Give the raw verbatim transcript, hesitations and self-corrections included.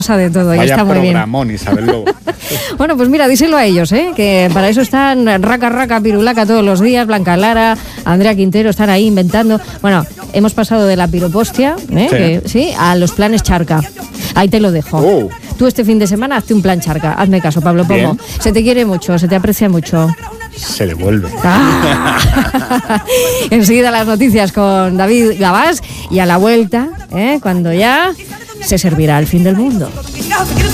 de todo y Vaya está muy bien. programón, Isabel Lobo. Bueno, pues mira, díselo a ellos, ¿eh? Que para eso están raca, raca, pirulaca todos los días, Blanca Lara, Andrea Quintero, están ahí inventando. Bueno, hemos pasado de la piropostia, ¿eh? Sí. Que, ¿sí? A los planes charca. Ahí te lo dejo. Oh. Tú este fin de semana hazte un plan charca. Hazme caso, Pablo Pomo. Bien. Se te quiere mucho, se te aprecia mucho. Se devuelve. Ah. Enseguida las noticias con David Gabás y a la vuelta, ¿eh? Cuando ya se servirá el fin del mundo.